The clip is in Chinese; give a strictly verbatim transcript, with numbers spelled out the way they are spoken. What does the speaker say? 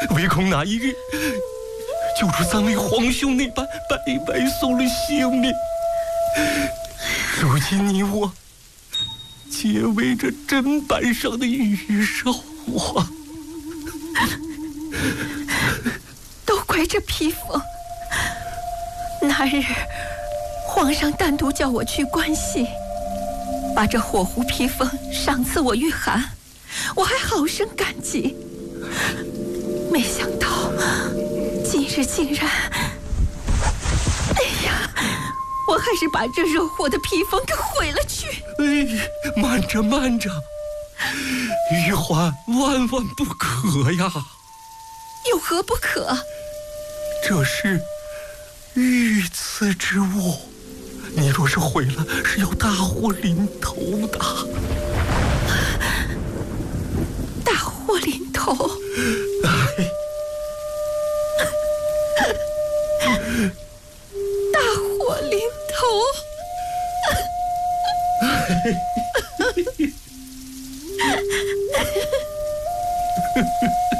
唯恐哪一日就如三位皇兄那般白白送了性命。如今你我皆为这砧板上的羽兽啊！ 都怪这披风。那日皇上单独叫我去关西，把这火狐披风赏赐我御寒，我还好生感激。没想到今日竟然……哎呀，我还是把这惹祸的披风给毁了去。 哎，慢着慢着，玉环万万不可呀！ 有何不可？ 这是御赐之物，你若是毁了，是要大祸临头的。 大祸临头？ 哎， 大祸临头？ 哎